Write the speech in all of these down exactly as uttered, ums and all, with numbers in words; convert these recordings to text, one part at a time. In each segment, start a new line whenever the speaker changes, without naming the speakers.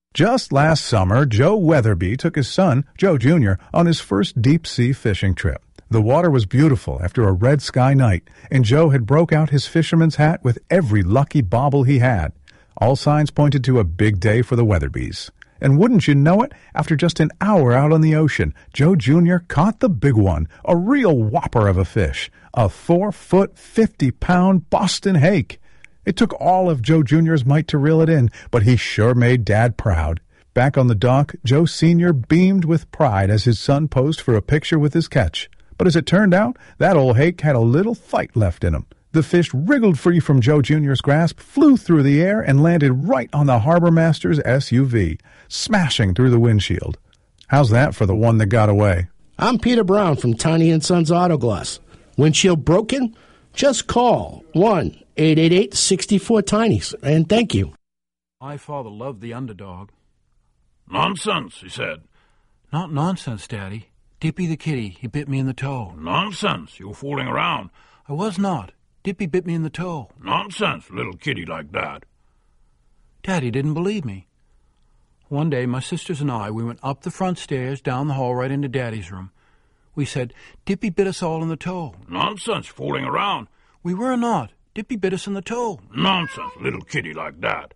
Just last summer, Joe Weatherby took his son, Joe Junior, on his first deep-sea fishing trip. The water was beautiful after a red sky night, and Joe had broke out his fisherman's hat with every lucky bauble he had. All signs pointed to a big day for the Weatherbys. And wouldn't you know it, after just an hour out on the ocean, Joe Junior caught the big one, a real whopper of a fish, a four-foot, fifty-pound Boston hake. It took all of Joe Junior's might to reel it in, but he sure made Dad proud. Back on the dock, Joe Senior beamed with pride as his son posed for a picture with his catch. But as it turned out, that old hake had a little fight left in him. The fish wriggled free from Joe Junior's grasp, flew through the air, and landed right on the harbor master's S U V, smashing through the windshield. How's that for the one that got away?
I'm Peter Brown from Tiny and Sons Auto Glass. Windshield broken? Just call one eight eight eight, six four, TINY, and thank you.
My father loved the underdog.
Nonsense, he said.
Not nonsense, Daddy. Dippy the kitty, he bit me in the toe.
Nonsense, you were fooling around.
I was not. Dippy bit me in the toe.
Nonsense, little kitty like that.
Daddy didn't believe me. One day, my sisters and I, we went up the front stairs, down the hall, right into Daddy's room. We said, Dippy bit us all in the toe.
Nonsense, fooling around.
We were not. Dippy bit us in the toe.
Nonsense, little kitty like that.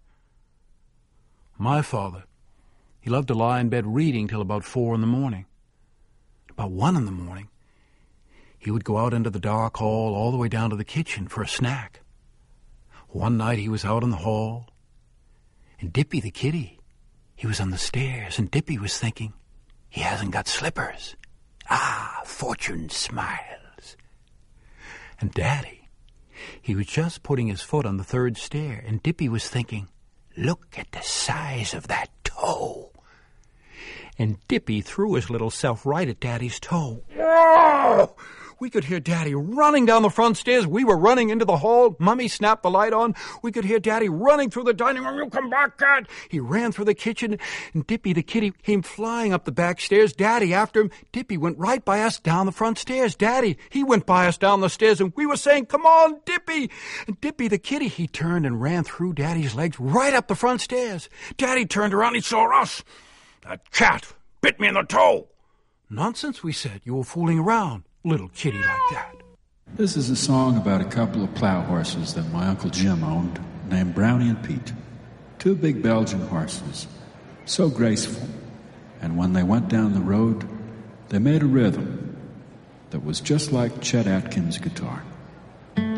My father, he loved to lie in bed reading till about four in the morning. About one in the morning, he would go out into the dark hall all the way down to the kitchen for a snack. One night he was out in the hall, and Dippy the kitty, he was on the stairs, and Dippy was thinking, he hasn't got slippers. Ah, fortune smiles. And Daddy, he was just putting his foot on the third stair, and Dippy was thinking, look at the size of that toe. And Dippy threw his little self right at Daddy's toe. Whoa! We could hear Daddy running down the front stairs. We were running into the hall. Mummy snapped the light on. We could hear Daddy running through the dining room. You come back, cat! He ran through the kitchen, and Dippy the kitty came flying up the back stairs. Daddy after him. Dippy went right by us down the front stairs. Daddy, he went by us down the stairs, and we were saying, come on, Dippy! And Dippy the kitty, he turned and ran through Daddy's legs right up the front stairs. Daddy turned around. He saw us.
That cat bit me in the toe.
Nonsense, we said. You were fooling around. Little kitty like that.
This is a song about a couple of plow horses that my Uncle Jim owned, named Brownie and Pete. Two big Belgian horses, so graceful. And when they went down the road, they made a rhythm that was just like Chet Atkins' guitar.